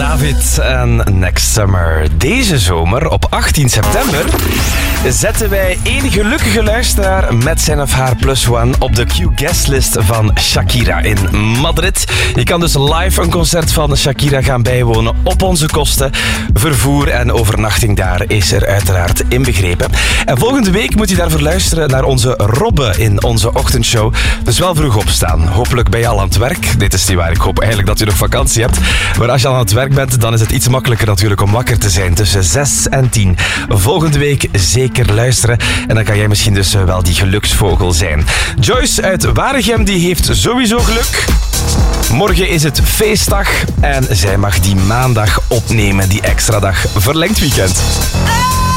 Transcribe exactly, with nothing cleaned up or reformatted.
David en Next Summer. Deze zomer, op achttien september, zetten wij één gelukkige luisteraar met zijn of haar plus one op de Q-guestlist van Shakira in Madrid. Je kan dus live een concert van Shakira gaan bijwonen op onze kosten. Vervoer en overnachting daar is er uiteraard inbegrepen. En volgende week moet je daarvoor luisteren naar onze Robbe in onze ochtendshow. Dus wel vroeg opstaan. Hopelijk ben je al aan het werk. Dit is niet waar. Ik hoop eigenlijk dat je nog vakantie hebt. Maar als je al aan het werk bent, dan is het iets makkelijker natuurlijk om wakker te zijn tussen zes en tien. Volgende week zeker luisteren. En dan kan jij misschien dus wel die geluksvogel zijn. Joyce uit Waregem, die heeft sowieso geluk. Morgen is het feestdag en zij mag die maandag opnemen, die extra dag verlengd weekend.